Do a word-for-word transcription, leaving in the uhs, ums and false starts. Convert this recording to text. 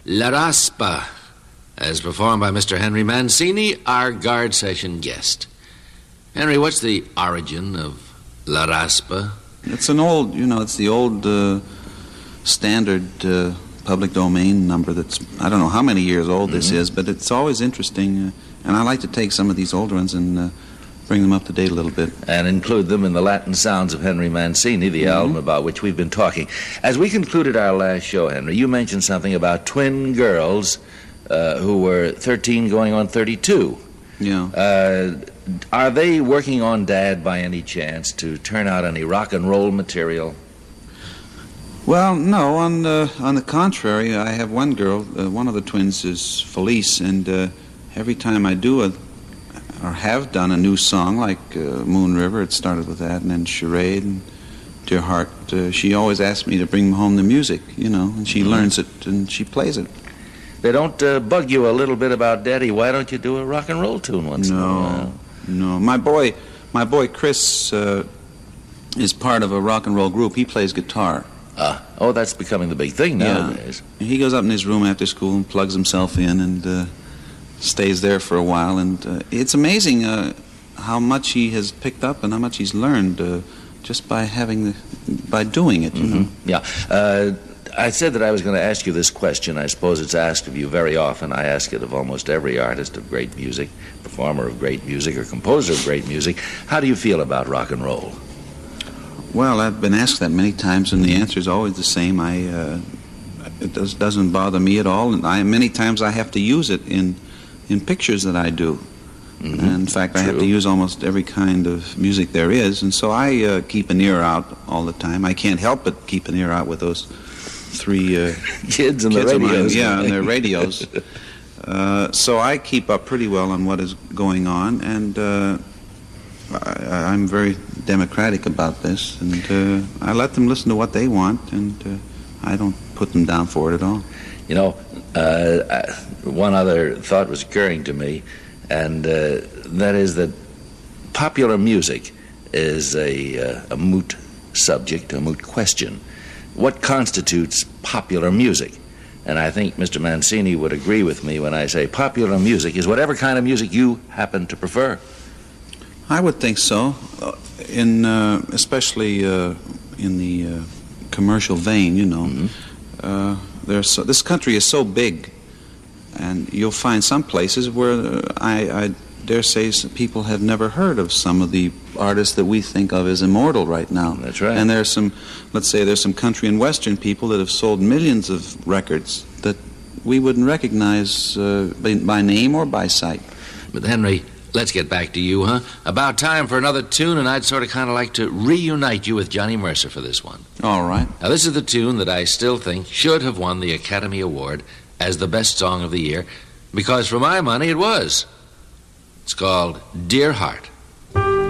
La Raspa, as performed by Mister Henry Mancini, our guard session guest. Henry, what's the origin of La Raspa? It's an old, you know, it's the old uh, standard uh, public domain number that's, I don't know how many years old mm-hmm. this is, but it's always interesting. Uh, and I like to take some of these older ones and uh, bring them up to date a little bit. And include them in the Latin Sounds of Henry Mancini, the mm-hmm. album about which we've been talking. As we concluded our last show, Henry, you mentioned something about twin girls uh, who were thirteen going on thirty-two. Yeah. Uh, are they working on Dad by any chance to turn out any rock and roll material? Well, no. On the on the contrary, I have one girl. Uh, one of the twins is Felice, and uh, every time I do a or have done a new song like uh, Moon River, it started with that, and then Charade and Dear Heart. Uh, she always asks me to bring home the music, you know, and she mm-hmm. learns it and she plays it. They don't uh, bug you a little bit about Daddy? Why don't you do a rock and roll tune once no, in a while? No, my boy, my boy Chris uh, is part of a rock and roll group. He plays guitar. Ah, oh, that's becoming the big thing nowadays. Yeah. He goes up in his room after school and plugs himself in and uh, stays there for a while. And uh, it's amazing uh, how much he has picked up and how much he's learned uh, just by having the, by doing it. You mm-hmm. know. Yeah. Uh, I said that I was going to ask you this question. I suppose it's asked of you very often. I ask it of almost every artist of great music, performer of great music, or composer of great music. How do you feel about rock and roll? Well, I've been asked that many times, and the answer is always the same. I uh, it does, doesn't bother me at all, and I many times I have to use it in in pictures that I do. Mm-hmm. And in fact, True. I have to use almost every kind of music there is, and so I uh, keep an ear out all the time. I can't help but keep an ear out with those three uh, kids and the kids radios. Mine, yeah, and their radios. uh, so I keep up pretty well on what is going on, and uh, I, I'm very democratic about this, and uh, I let them listen to what they want, and uh, I don't put them down for it at all. You know, uh, one other thought was occurring to me, and uh, that is that popular music is a, uh, a moot subject, a moot question. What constitutes popular music? And I think Mister Mancini would agree with me when I say popular music is whatever kind of music you happen to prefer. I would think so, in uh, especially uh, in the uh, commercial vein. You know, mm-hmm. uh, there's so, this country is so big, and you'll find some places where uh, I, I dare say people have never heard of some of the artists that we think of as immortal right now. That's right. And there's some, let's say, there's some country and western people that have sold millions of records that we wouldn't recognize uh, by, by name or by sight. But Henry, let's get back to you, huh? About time for another tune, and I'd sort of kind of like to reunite you with Johnny Mercer for this one. All right. Now, this is the tune that I still think should have won the Academy Award as the best song of the year, because for my money it was. It's called Dear Heart.